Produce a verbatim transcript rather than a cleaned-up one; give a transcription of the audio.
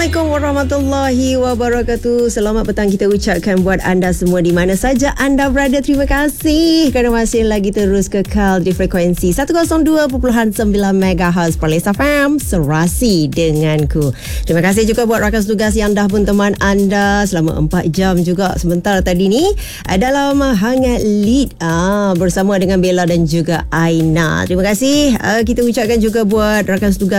Assalamualaikum warahmatullahi wabarakatuh. Selamat petang kita ucapkan buat anda semua di mana saja anda berada. Terima kasih kerana masih lagi terus kekal di frekuensi seratus dua perpuluhan sembilan megahertz Perlis F M, Serasi denganku. Terima kasih juga buat rakan tugas yang dah pun teman anda selama empat jam juga sebentar tadi ni dalam Hangat Lead ah, bersama dengan Bella dan juga Aina. Terima kasih. Uh, kita ucapkan juga buat rakan tugas